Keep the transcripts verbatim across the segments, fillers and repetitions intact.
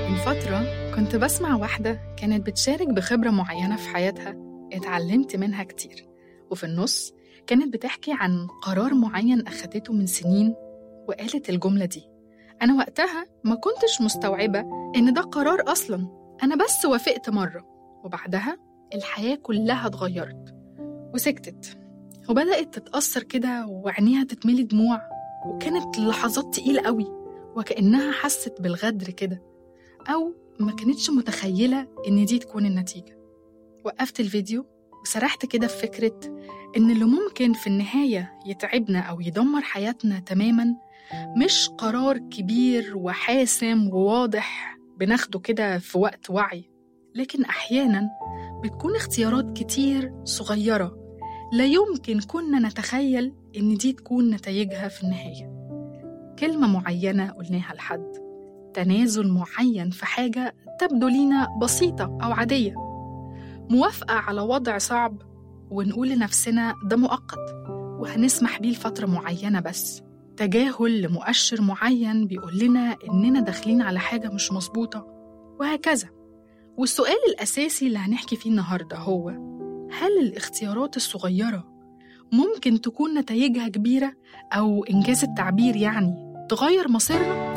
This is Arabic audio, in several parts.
من فترة كنت بسمع واحدة كانت بتشارك بخبرة معينة في حياتها اتعلمت منها كتير، وفي النص كانت بتحكي عن قرار معين أخدته من سنين وقالت الجملة دي: أنا وقتها ما كنتش مستوعبة إن ده قرار أصلاً، أنا بس وافقت مرة وبعدها الحياة كلها اتغيرت. وسكتت وبدأت تتأثر كده وعينيها تتملي دموع، وكانت لحظات تقيلة قوي وكأنها حست بالغدر كده، أو ما كانتش متخيلة إن دي تكون النتيجة. وقفت الفيديو وسرحت كده في فكرة إن اللي ممكن في النهاية يتعبنا أو يدمر حياتنا تماماً مش قرار كبير وحاسم وواضح بناخده كده في وقت وعي، لكن أحياناً بتكون اختيارات كتير صغيرة لا يمكن كنا نتخيل إن دي تكون نتائجها في النهاية. كلمة معينة قلناها لحد، تنازل معين في حاجة تبدو لينا بسيطة أو عادية، موافقة على وضع صعب ونقول لنفسنا ده مؤقت وهنسمح بيه لفترة معينة بس، تجاهل لمؤشر معين بيقول لنا إننا داخلين على حاجة مش مظبوطة، وهكذا. والسؤال الأساسي اللي هنحكي فيه النهاردة هو: هل الاختيارات الصغيرة ممكن تكون نتائجها كبيرة، أو إنجاز التعبير يعني تغير مصيرنا؟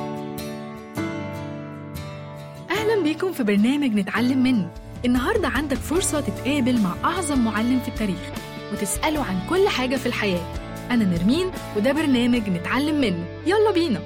أهلاً بيكم في برنامج نتعلم منه. النهاردة عندك فرصة تتقابل مع أعظم معلم في التاريخ وتسأله عن كل حاجة في الحياة. أنا نرمين وده برنامج نتعلم منه، يلا بينا.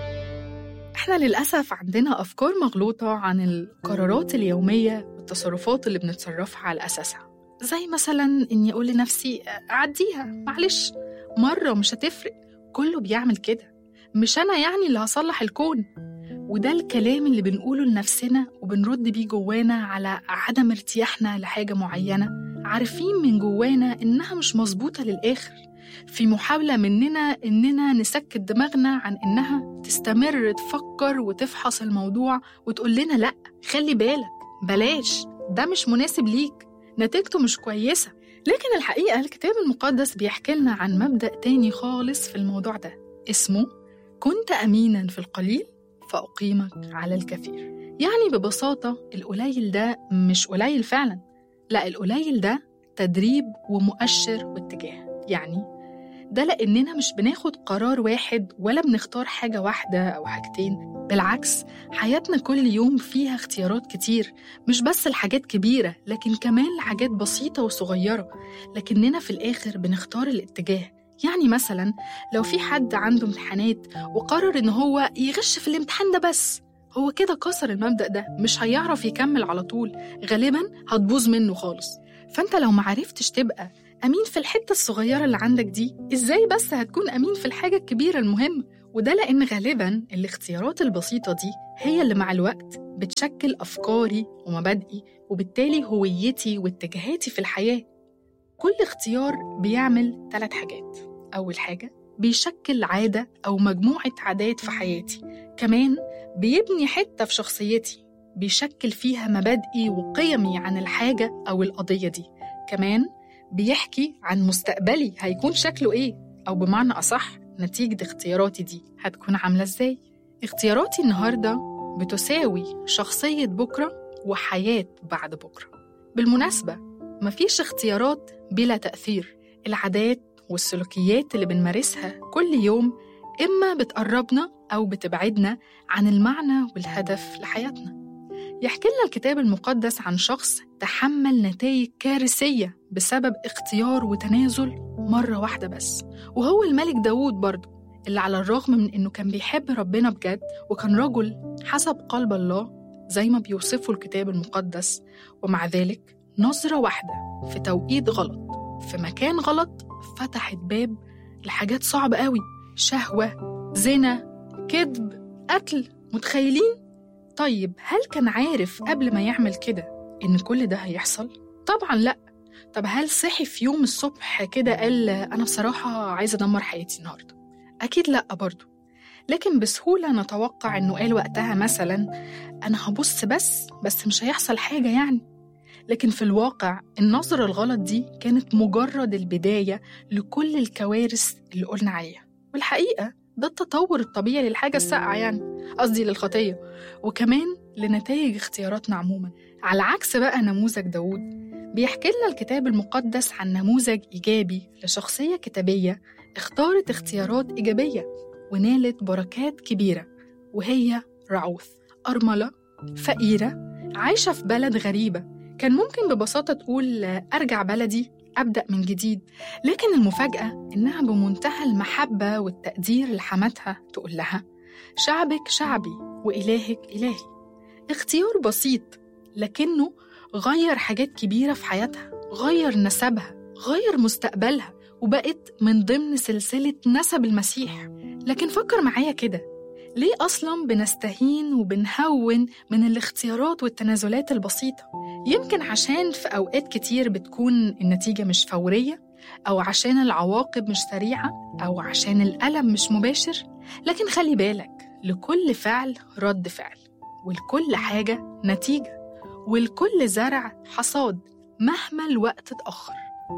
إحنا للأسف عندنا أفكار مغلوطة عن القرارات اليومية والتصرفات اللي بنتصرفها على أساسها، زي مثلاً إني أقول لنفسي أعديها، معلش مرة مش هتفرق، كله بيعمل كده، مش أنا يعني اللي هصلح الكون. وده الكلام اللي بنقوله لنفسنا وبنرد بيه جوانا على عدم ارتياحنا لحاجة معينة، عارفين من جوانا إنها مش مظبوطة للآخر، في محاولة مننا إننا نسكت دماغنا عن إنها تستمر تفكر وتفحص الموضوع وتقول لنا لأ، خلي بالك، بلاش، ده مش مناسب ليك، نتيجته مش كويسة. لكن الحقيقة الكتاب المقدس بيحكي لنا عن مبدأ تاني خالص في الموضوع ده، اسمه كنت أميناً في القليل فأقيمك على الكثير. يعني ببساطة القليل ده مش قليل فعلاً، لا، القليل ده تدريب ومؤشر واتجاه. يعني ده لأننا مش بناخد قرار واحد ولا بنختار حاجة واحدة أو حاجتين، بالعكس حياتنا كل يوم فيها اختيارات كتير، مش بس الحاجات كبيرة لكن كمان الحاجات بسيطة وصغيرة، لكننا في الآخر بنختار الاتجاه. يعني مثلا لو في حد عنده امتحانات وقرر إن هو يغش في الامتحان ده بس، هو كده كسر المبدأ ده، مش هيعرف يكمل على طول، غالبا هتبوظ منه خالص. فأنت لو معرفتش تبقى أمين في الحتة الصغيرة اللي عندك دي، إزاي بس هتكون أمين في الحاجة الكبيرة المهمة؟ وده لأن غالباً الاختيارات البسيطة دي هي اللي مع الوقت بتشكل أفكاري ومبادئي، وبالتالي هويتي واتجاهاتي في الحياة. كل اختيار بيعمل ثلاث حاجات. أول حاجة، بيشكل عادة أو مجموعة عادات في حياتي، كمان بيبني حتة في شخصيتي بيشكل فيها مبادئي وقيمي عن الحاجة أو القضية دي، كمان بيحكي عن مستقبلي هيكون شكله إيه، أو بمعنى أصح نتيجة اختياراتي دي هتكون عاملة إزاي. اختياراتي النهاردة بتساوي شخصية بكرة وحياة بعد بكرة. بالمناسبة مفيش اختيارات بلا تأثير. العادات والسلوكيات اللي بنمارسها كل يوم إما بتقربنا أو بتبعدنا عن المعنى والهدف لحياتنا. يحكي لنا الكتاب المقدس عن شخص تحمل نتائج كارثية بسبب اختيار وتنازل مرة واحدة بس، وهو الملك داود برضه، اللي على الرغم من إنه كان بيحب ربنا بجد وكان رجل حسب قلب الله زي ما بيوصفه الكتاب المقدس، ومع ذلك نظرة واحدة في توقيت غلط في مكان غلط فتحت باب لحاجات صعبة قوي، شهوة، زنا، كذب، قتل. متخيلين؟ طيب هل كان عارف قبل ما يعمل كده إن كل ده هيحصل؟ طبعاً لأ. طب هل صحي في يوم الصبح كده قال أنا بصراحة عايز أدمر حياتي النهاردة؟ أكيد لأ برضو. لكن بسهولة نتوقع إنه قال وقتها مثلاً أنا هبص بس بس مش هيحصل حاجة يعني. لكن في الواقع النظرة الغلط دي كانت مجرد البداية لكل الكوارث اللي قلنا عليها. والحقيقة ده التطور الطبيعي للحاجة الساقعة، يعني قصدي للخطية. وكمان لنتائج اختياراتنا عموما. على عكس بقى نموذج داود، بيحكي لنا الكتاب المقدس عن نموذج إيجابي لشخصية كتابية اختارت اختيارات إيجابية ونالت بركات كبيرة، وهي رعوث، أرملة فقيرة عايشة في بلد غريبة. كان ممكن ببساطة تقول أرجع بلدي أبدأ من جديد، لكن المفاجأة إنها بمنتهى المحبة والتقدير لحماتها تقول لها شعبك شعبي وإلهك إلهي. اختيار بسيط لكنه غير حاجات كبيرة في حياتها، غير نسبها، غير مستقبلها، وبقت من ضمن سلسلة نسب المسيح. لكن فكر معايا كده، ليه أصلاً بنستهين وبنهون من الاختيارات والتنازلات البسيطة؟ يمكن عشان في أوقات كتير بتكون النتيجة مش فورية، أو عشان العواقب مش سريعة، أو عشان الألم مش مباشر. لكن خلي بالك، لكل فعل رد فعل، ولكل حاجة نتيجة، ولكل زرع حصاد مهما الوقت اتأخر.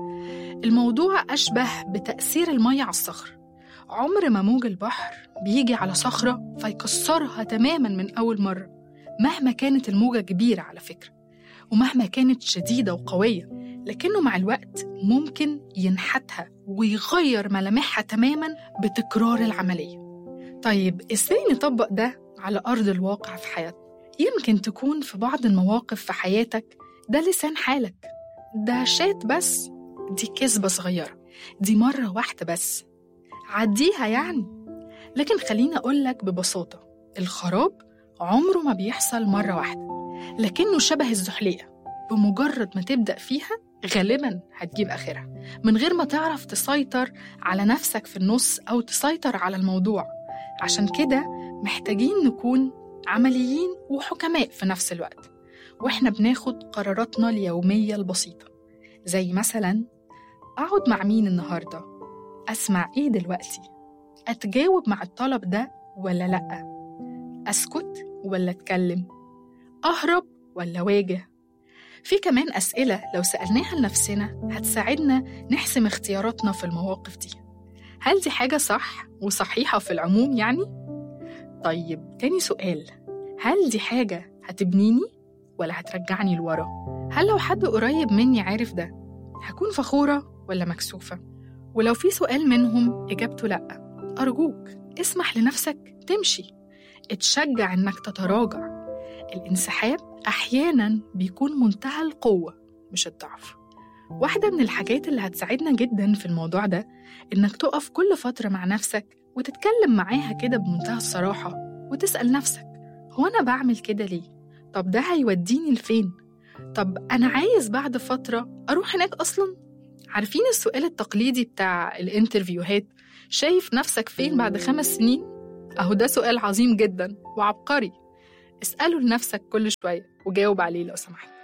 الموضوع أشبه بتأثير المية على الصخر. عمر ما موج البحر بيجي على صخرة فيكسرها تماماً من أول مرة، مهما كانت الموجة كبيرة على فكرة، ومهما كانت شديدة وقوية، لكنه مع الوقت ممكن ينحتها ويغير ملامحها تماماً بتكرار العملية. طيب إزاي نطبق ده على أرض الواقع في حياتنا؟ يمكن تكون في بعض المواقف في حياتك ده لسان حالك، ده شات بس، دي كذبة صغيرة، دي مرة واحدة بس، عديها يعني. لكن خليني أقولك ببساطة، الخراب عمره ما بيحصل مرة واحدة، لكنه شبه الزحليقة، بمجرد ما تبدأ فيها غالباً هتجيب آخرها من غير ما تعرف تسيطر على نفسك في النص أو تسيطر على الموضوع. عشان كده محتاجين نكون عمليين وحكماء في نفس الوقت، وإحنا بناخد قراراتنا اليومية البسيطة، زي مثلاً أقعد مع مين النهاردة؟ أسمع إيه دلوقتي؟ أتجاوب مع الطلب ده ولا لأ؟ أسكت ولا أتكلم؟ أهرب ولا واجه؟ في كمان أسئلة لو سألناها لنفسنا هتساعدنا نحسم اختياراتنا في المواقف دي. هل دي حاجة صح وصحيحة في العموم يعني؟ طيب تاني سؤال، هل دي حاجة هتبنيني ولا هترجعني لورا؟ هل لو حد قريب مني عارف ده هكون فخورة ولا مكسوفة؟ ولو في سؤال منهم إجابته لأ، أرجوك اسمح لنفسك تمشي، اتشجع إنك تتراجع. الانسحاب أحياناً بيكون منتهى القوة مش الضعف. واحدة من الحاجات اللي هتساعدنا جداً في الموضوع ده إنك تقف كل فترة مع نفسك وتتكلم معاها كده بمنتهى الصراحة، وتسأل نفسك هو أنا بعمل كده ليه؟ طب ده هيوديني لفين؟ طب أنا عايز بعد فترة أروح هناك أصلاً؟ عارفين السؤال التقليدي بتاع الانترفيوهات، شايف نفسك فين بعد خمس سنين؟ أهو ده سؤال عظيم جداً وعبقري، اسأله لنفسك كل شوية وجاوب عليه لو سمحت.